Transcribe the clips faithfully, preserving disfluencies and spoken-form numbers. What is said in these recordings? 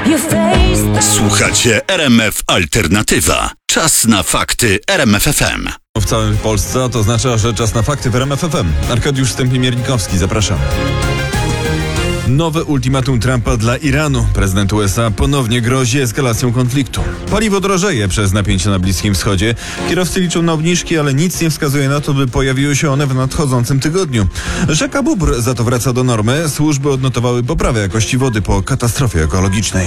Słuchacie R M F Alternatywa. Czas na fakty R M F F M. W całej Polsce to oznacza, że czas na fakty w R M F F M. Arkadiusz Stępień-Miernikowski, zapraszam. Nowe ultimatum Trumpa dla Iranu. Prezydent U S A ponownie grozi eskalacją konfliktu. Paliwo drożeje przez napięcie na Bliskim Wschodzie. Kierowcy liczą na obniżki, ale nic nie wskazuje na to, by pojawiły się one w nadchodzącym tygodniu. Rzeka Bóbr za to wraca do normy. Służby odnotowały poprawę jakości wody po katastrofie ekologicznej.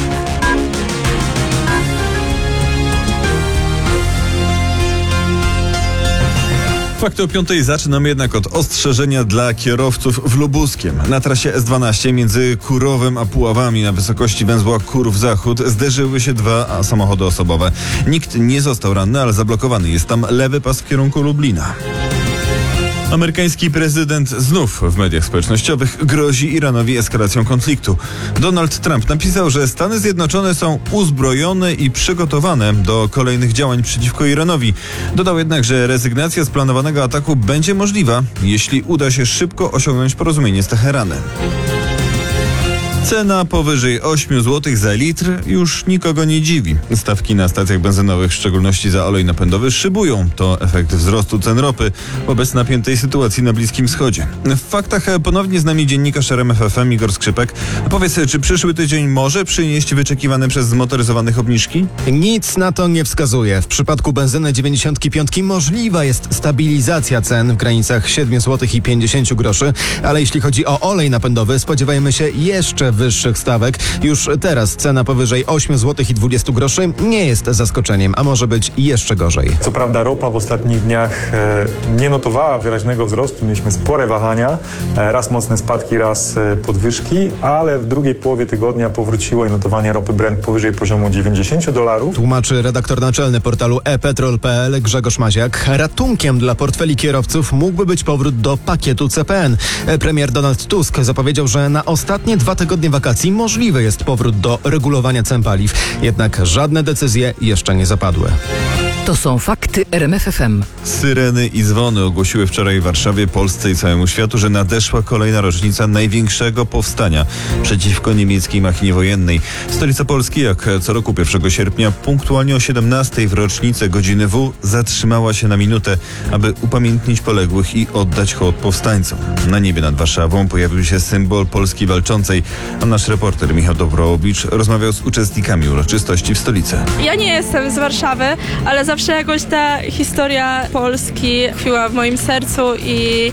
Fakty o piątej zaczynamy jednak od ostrzeżenia dla kierowców w Lubuskiem. Na trasie S dwanaście między Kurowem a Puławami na wysokości węzła Kurów-Zachód zderzyły się dwa samochody osobowe. Nikt nie został ranny, ale zablokowany jest tam lewy pas w kierunku Lublina. Amerykański prezydent znów w mediach społecznościowych grozi Iranowi eskalacją konfliktu. Donald Trump napisał, że Stany Zjednoczone są uzbrojone i przygotowane do kolejnych działań przeciwko Iranowi. Dodał jednak, że rezygnacja z planowanego ataku będzie możliwa, jeśli uda się szybko osiągnąć porozumienie z Teheranem. Cena powyżej ośmiu złotych za litr już nikogo nie dziwi. Stawki na stacjach benzynowych, w szczególności za olej napędowy, szybują. To efekt wzrostu cen ropy wobec napiętej sytuacji na Bliskim Wschodzie. W faktach ponownie z nami dziennikarz R M F F M Igor Skrzypek. Powiedz, czy przyszły tydzień może przynieść wyczekiwane przez zmotoryzowanych obniżki? Nic na to nie wskazuje. W przypadku benzyny dziewięćdziesiąt pięć możliwa jest stabilizacja cen w granicach siedem złotych i pięćdziesiąt groszy, ale jeśli chodzi o olej napędowy, spodziewajmy się jeszcze wyższych stawek. Już teraz cena powyżej osiem złotych i dwadzieścia groszy nie jest zaskoczeniem, a może być jeszcze gorzej. Co prawda ropa w ostatnich dniach e, nie notowała wyraźnego wzrostu. Mieliśmy spore wahania, e, raz mocne spadki, raz e, podwyżki, ale w drugiej połowie tygodnia powróciło i notowanie ropy Brent powyżej poziomu dziewięćdziesiąt dolarów. Tłumaczy redaktor naczelny portalu e petrol kropka p l Grzegorz Maziak. Ratunkiem dla portfeli kierowców mógłby być powrót do pakietu C P N. Premier Donald Tusk zapowiedział, że na ostatnie dwa tygodnie wakacji możliwy jest powrót do regulowania cen paliw. Jednak żadne decyzje jeszcze nie zapadły. To są fakty R M F F M. Syreny i dzwony ogłosiły wczoraj w Warszawie, Polsce i całemu światu, że nadeszła kolejna rocznica największego powstania przeciwko niemieckiej machinie wojennej. Stolica Polski, jak co roku pierwszego sierpnia, punktualnie o siedemnastej w rocznicę godziny W zatrzymała się na minutę, aby upamiętnić poległych i oddać hołd powstańcom. Na niebie nad Warszawą pojawił się symbol Polski walczącej, a nasz reporter Michał Dobrowicz rozmawiał z uczestnikami uroczystości w stolicy. Ja nie jestem z Warszawy, ale zawsze jakoś ta historia Polski tkwiła w moim sercu i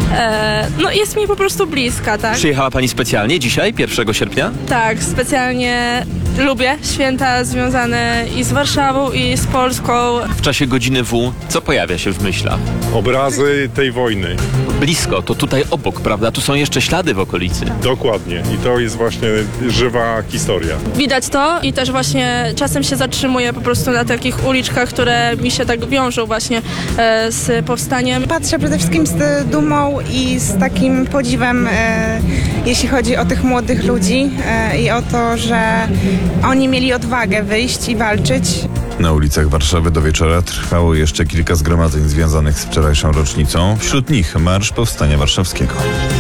e, no jest mi po prostu bliska, tak? Przyjechała Pani specjalnie dzisiaj, pierwszego sierpnia? Tak, specjalnie lubię święta związane i z Warszawą, i z Polską. W czasie godziny W co pojawia się w myślach? Obrazy tej wojny. Blisko, to tutaj obok, prawda? Tu są jeszcze ślady w okolicy. Dokładnie. I to jest właśnie żywa historia. Widać to i też właśnie czasem się zatrzymuję po prostu na takich uliczkach, które mi się tak wiążą właśnie e, z powstaniem. Patrzę przede wszystkim z dumą i z takim podziwem, e, jeśli chodzi o tych młodych ludzi e, i o to, że oni mieli odwagę wyjść i walczyć. Na ulicach Warszawy do wieczora trwało jeszcze kilka zgromadzeń związanych z wczorajszą rocznicą. Wśród nich Marsz Powstania Warszawskiego.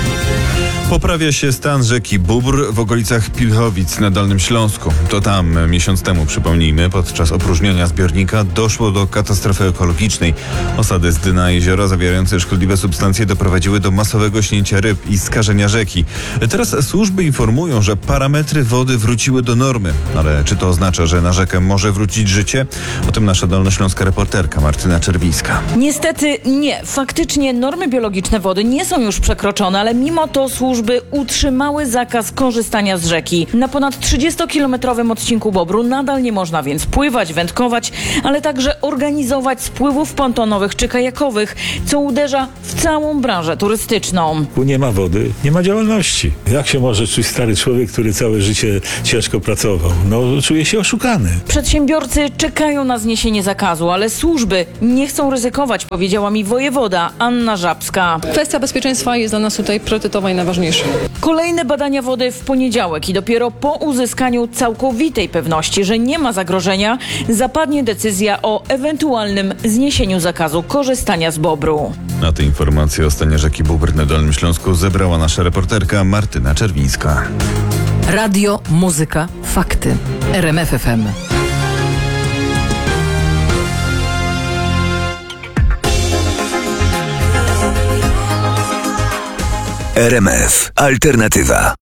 Poprawia się stan rzeki Bóbr w okolicach Pilchowic na Dolnym Śląsku. To tam miesiąc temu, przypomnijmy, podczas opróżnienia zbiornika doszło do katastrofy ekologicznej. Osady z dna jeziora zawierające szkodliwe substancje doprowadziły do masowego śnięcia ryb i skażenia rzeki. Teraz służby informują, że parametry wody wróciły do normy. Ale czy to oznacza, że na rzekę może wrócić życie? O tym nasza dolnośląska reporterka Martyna Czerwińska. Niestety nie. Faktycznie normy biologiczne wody nie są już przekroczone, ale mimo to służby utrzymały zakaz korzystania z rzeki. Na ponad trzydziestokilometrowym odcinku Bobru nadal nie można więc pływać, wędkować, ale także organizować spływów pontonowych czy kajakowych, co uderza w całą branżę turystyczną. Tu nie ma wody, nie ma działalności. Jak się może czuć stary człowiek, który całe życie ciężko pracował? No, czuje się oszukany. Przedsiębiorcy czekają na zniesienie zakazu, ale służby nie chcą ryzykować, powiedziała mi wojewoda Anna Żabska. Kwestia bezpieczeństwa jest dla nas tutaj priorytetowa i najważniejsza. Kolejne badania wody w poniedziałek i dopiero po uzyskaniu całkowitej pewności, że nie ma zagrożenia, zapadnie decyzja o ewentualnym zniesieniu zakazu korzystania z Bobru. Na te informacje o stanie rzeki Bóbr na Dolnym Śląsku zebrała nasza reporterka Martyna Czerwińska. Radio, muzyka, Fakty. R M F F M. R M F Alternatywa.